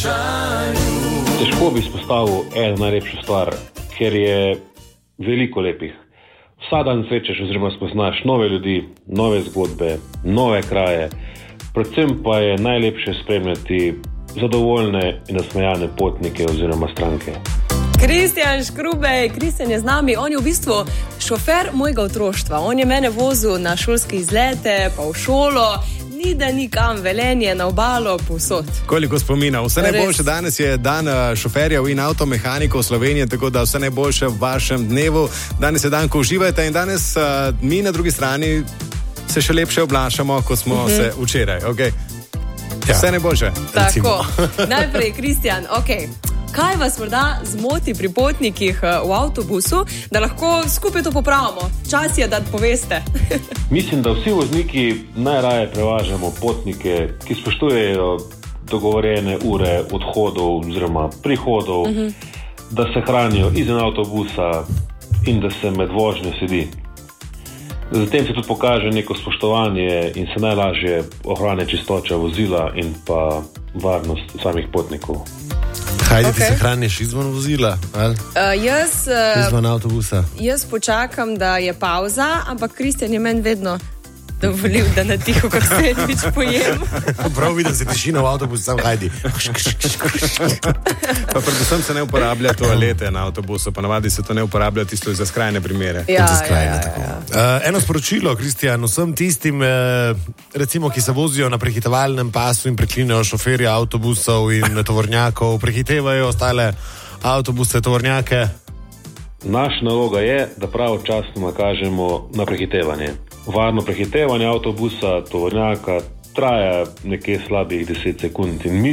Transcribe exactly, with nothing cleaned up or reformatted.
Težko bi izpostavil eno najlepšo stvar, ker je veliko lepih. Vsak dan srečaš oziroma spoznaš nove ljudi, nove zgodbe, nove kraje. Predvsem pa je najlepše spremljati zadovoljne in nasmejane potnike oziroma stranke. Kristjan Škrubej, Kristjan je z nami, on je v bistvu šofer mojega otroštva. On je mene vozil na šolske izlete, pa v šolo, ni da nikam, Velenje, na obalo, povsod. Koliko spomina. Vse najboljše, danes je dan šoferjev in avtomehanikov Slovenije, tako da vse najboljše v vašem dnevu. Danes je dan, ko uživajte in danes uh, mi na drugi strani se še lepše oblašamo, kot smo uh-huh. se včeraj. Okay? Ja. Vse najboljše. Tako, najprej Kristjan, okej. Okay. Kaj vas morda zmoti pri potnikih v avtobusu, da lahko skupaj to popravimo? Čas je, da poveste. Mislim, da vsi vozniki najraje prevažamo potnike, ki spoštujejo dogovorjene ure odhodov oziroma prihodov, uh-huh. da se hranijo izven avtobusa in da se med vožnjo sedi. Zatem se tudi pokaže neko spoštovanje in se najlažje ohrani čistoča vozila in pa varnost samih potnikov. Hajde, Okay. ti se hraniš izven vozila? Uh, jaz, uh, izven avtobusa? Jaz počakam, da je pauza, ampak Kristjan je meni vedno dovolil, da na tiho, kako se nič pojem. Prav vidim se tišina v avtobusu, sam hajdi. Pa predvsem se ne uporablja toalete na avtobusu, pa navadi se to ne uporablja tisto za skrajne primere. Ja, za skrajne, ja, ja, tako. ja. Uh, eno sporočilo, Kristjan, vsem tistim, uh, recimo, ki se vozijo na prehitevalnem pasu in preklinajo šoferje avtobusov in tovornjakov, prehitevajo ostale avtobuse, tovornjake. Naša naloga je, da pravočasno nakažemo na prehitevanje. Varno prehitevanje avtobusa, tovornjaka traja nekje slabih deset sekund in mi